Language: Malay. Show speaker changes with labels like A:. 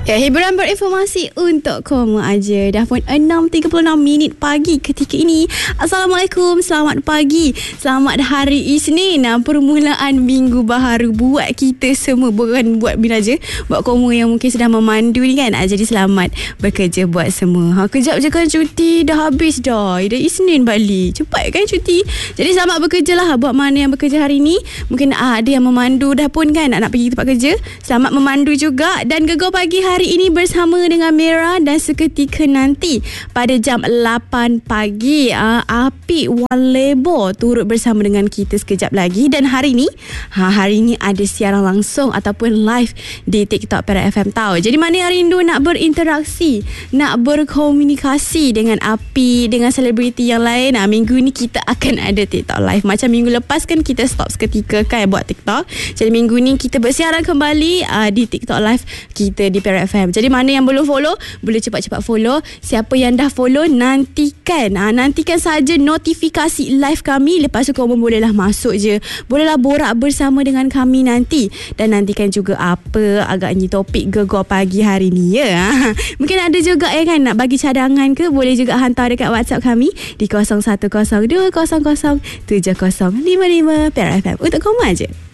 A: Ya, hiburan berinformasi untuk kamu aja. Dah pun 6.36 pagi ketika ini. Assalamualaikum, selamat pagi. Selamat hari Isnin. Permulaan minggu baharu buat kita semua. Bukan buat Bin aja, buat kamu yang mungkin sedang memandu ni kan. Jadi selamat bekerja buat semua. Kejap je kan cuti dah habis dah. Dah Isnin balik. Cepat kan cuti. Jadi selamat bekerja lah buat mana yang bekerja hari ni. Mungkin ada yang memandu dah pun kan, nak pergi tempat kerja. Selamat memandu juga. Dan Gegar Pagi hari ini bersama dengan Mira, dan seketika nanti pada jam 8 pagi Apik Walebo turut bersama dengan kita sekejap lagi. Dan hari ni ada siaran langsung ataupun live di TikTok Perak FM tahu. Jadi mana yang rindu nak berinteraksi, nak berkomunikasi dengan Apik, dengan selebriti yang lain, minggu ni kita akan ada TikTok live. Macam minggu lepas kan kita stop seketika kan buat TikTok. Jadi minggu ni kita bersiaran kembali di TikTok live kita di Perak FM. Jadi mana yang belum follow, boleh cepat-cepat follow. Siapa yang dah follow, nantikan saja notifikasi live kami. Lepas tu korang bolehlah masuk je, bolehlah borak bersama dengan kami nanti. Dan nantikan juga apa agaknya topik Gegar Pagi hari ni ya. Mungkin ada juga kan nak bagi cadangan ke, boleh juga hantar dekat WhatsApp kami di 0102007055 Perak FM untuk kamu aja.